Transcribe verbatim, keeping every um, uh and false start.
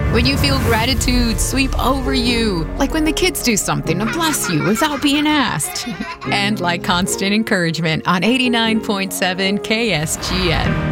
When you feel gratitude sweep over you, like when the kids do something to bless you without being asked. And like constant encouragement on eighty-nine point seven K S G N.